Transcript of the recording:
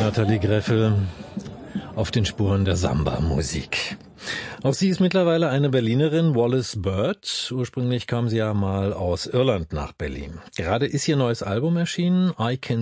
Nathalie Greffel auf den Spuren der Samba-Musik. Auch sie ist mittlerweile eine Berlinerin, Wallis Bird. Ursprünglich kam sie ja mal aus Irland nach Berlin. Gerade ist ihr neues Album erschienen, I Can